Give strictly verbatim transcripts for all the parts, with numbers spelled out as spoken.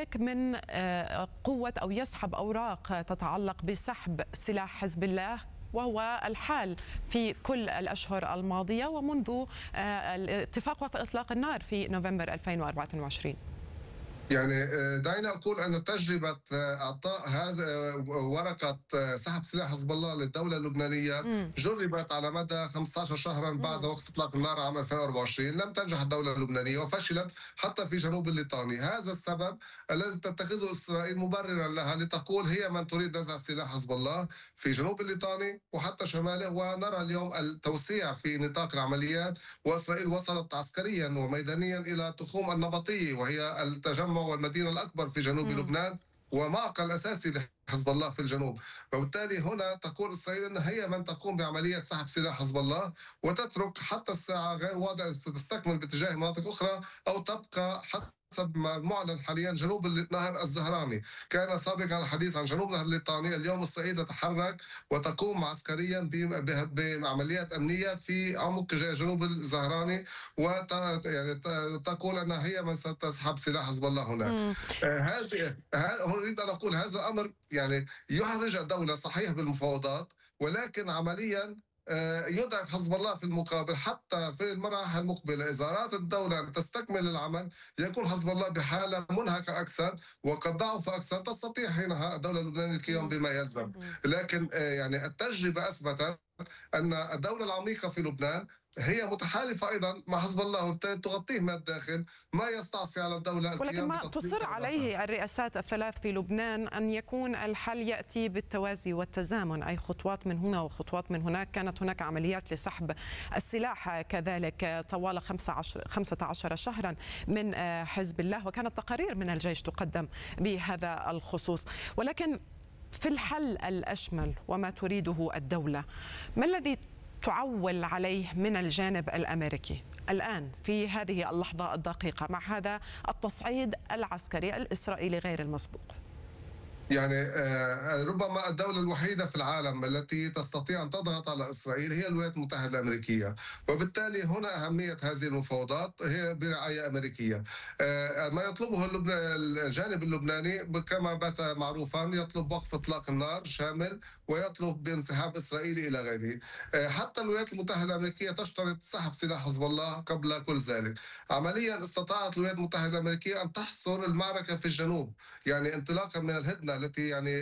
كذلك من قوة أو يسحب أوراق تتعلق بسحب سلاح حزب الله، وهو الحال في كل الأشهر الماضية ومنذ الاتفاق وقف إطلاق النار في نوفمبر ألفين وأربعة وعشرين. يعني دعينا أقول أن تجربة إعطاء هذا ورقة سحب سلاح حزب الله للدولة اللبنانية مم. جربت على مدى خمسة عشر شهرا بعد وقف إطلاق النار عام ألفين وأربعة وعشرين. لم تنجح الدولة اللبنانية وفشلت حتى في جنوب الليطاني. هذا السبب الذي تتخذه إسرائيل مبررا لها لتقول هي من تريد نزع سلاح حزب الله في جنوب الليطاني وحتى شماله. ونرى اليوم التوسيع في نطاق العمليات، وإسرائيل وصلت عسكريا وميدانيا إلى تخوم النبطية، وهي التجمع والمدينة الأكبر في جنوب مم. لبنان ومعقل أساسي لحزب الله في الجنوب. وبالتالي هنا تقول إسرائيل أن هي من تقوم بعملية سحب سلاح حزب الله وتترك حتى الساعة غير واضح تستكمل باتجاه مناطق أخرى أو تبقى حسب حسب ما معلن حاليا جنوب نهر الزهراني. كان سابقا الحديث عن جنوب نهر الليطاني، اليوم إسرائيل تتحرك وتقوم عسكريا بعمليات أمنية في عمق جنوب الزهراني وت يعني تقول أنها هي من ستسحب سلاح حزب الله هناك. هذه أريد أن أقول هذا الأمر يعني يحرج الدولة صحيح بالمفاوضات، ولكن عمليا يضعف حزب الله في المقابل. حتى في المراحل المقبلة إذا أرادت الدولة أن تستكمل العمل يكون حزب الله بحالة منهكة أكثر وقد ضعف أكثر، تستطيع حينها الدولة اللبنانية القيام بما يلزم. لكن يعني التجربة أثبتت أن الدولة العميقة في لبنان هي متحالفة أيضا مع حزب الله وبالتالي تغطيه من الداخل، ما يستعصي على الدولة. ولكن ما تصر عليه الرئاسات الثلاث في لبنان أن يكون الحل يأتي بالتوازي والتزامن، أي خطوات من هنا وخطوات من هناك. كانت هناك عمليات لسحب السلاح كذلك طوال خمسة عشر شهرا من حزب الله، وكانت تقارير من الجيش تقدم بهذا الخصوص. ولكن في الحل الأشمل وما تريده الدولة، ما الذي تعول عليه من الجانب الأمريكي الآن في هذه اللحظة الدقيقة مع هذا التصعيد العسكري الإسرائيلي غير المسبوق؟ يعني ربما الدولة الوحيدة في العالم التي تستطيع أن تضغط على إسرائيل هي الولايات المتحدة الأمريكية، وبالتالي هنا أهمية هذه المفاوضات هي برعاية أمريكية. ما يطلبه الجانب اللبناني كما بات معروفا يطلب وقف إطلاق النار شامل ويطلب بانسحاب إسرائيل إلى غيره. حتى الولايات المتحدة الأمريكية تشترط سحب سلاح حزب الله قبل كل ذلك. عمليا استطاعت الولايات المتحدة الأمريكية أن تحصر المعركة في الجنوب، يعني انطلاقا من الهدنة التي يعني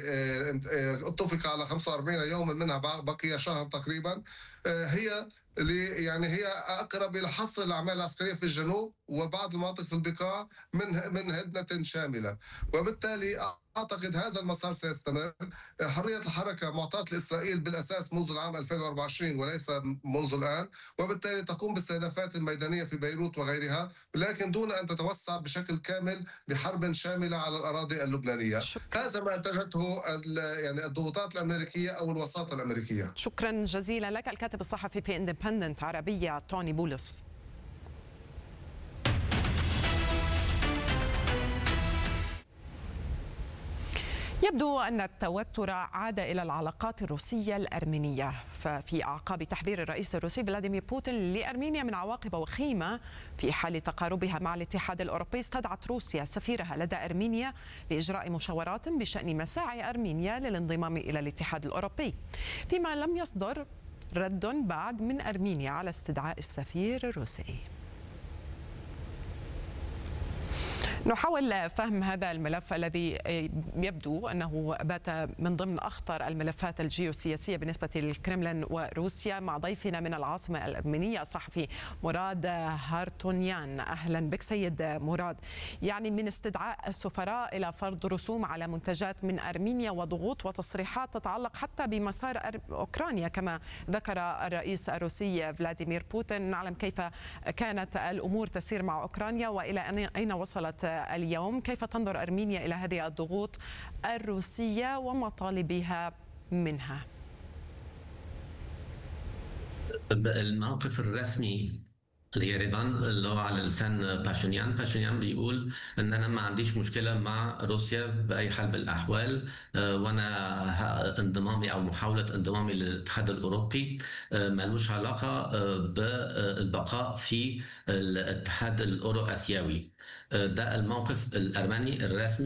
اتفق على خمسة وأربعين يوما منها بقي شهر تقريبا، هي يعني هي اقرب الى حصر الاعمال العسكريه في الجنوب وبعض المناطق في البقاع من من هدنه شامله. وبالتالي اعتقد هذا المسار سيستمر. حريه الحركه معطاه لاسرائيل بالاساس منذ العام ألفين وأربعة وعشرين وليس منذ الان، وبالتالي تقوم باستهدافات ميدانيه في بيروت وغيرها، لكن دون ان تتوسع بشكل كامل بحرب شامله على الاراضي اللبنانيه. شكرا. هذا ما انتجته يعني الضغوطات الامريكيه او الوساطه الامريكيه. شكرا جزيلا لك الكاتب الصحفي في اندبندنت عربيه توني بولس. يبدو أن التوتر عاد إلى العلاقات الروسية الأرمينية، ففي أعقاب تحذير الرئيس الروسي فلاديمير بوتين لأرمينيا من عواقب وخيمة في حال تقاربها مع الاتحاد الأوروبي، استدعت روسيا سفيرها لدى أرمينيا لإجراء مشاورات بشأن مساعي أرمينيا للانضمام إلى الاتحاد الأوروبي، فيما لم يصدر رد بعد من أرمينيا على استدعاء السفير الروسي. نحاول فهم هذا الملف الذي يبدو أنه بات من ضمن أخطر الملفات الجيوسياسية بالنسبة للكرملين وروسيا مع ضيفنا من العاصمة الأرمينية الصحفي مراد هارتونيان. أهلا بك سيد مراد. يعني من استدعاء السفراء إلى فرض رسوم على منتجات من أرمينيا وضغوط وتصريحات تتعلق حتى بمسار أوكرانيا كما ذكر الرئيس الروسي فلاديمير بوتين. نعلم كيف كانت الأمور تسير مع أوكرانيا وإلى أين وصلت اليوم. كيف تنظر أرمينيا إلى هذه الضغوط الروسية ومطالبها منها؟ الموقف الرسمي ليريفان اللي هو على لسان باشينيان باشينيان بيقول ان انا ما عنديش مشكله مع روسيا باي حال بالاحوال، وانا انضمامي او محاوله انضمامي للاتحاد الاوروبي مالوش علاقه بالبقاء في الاتحاد الاورو اسيوي. ده الموقف الارمني الرسمي.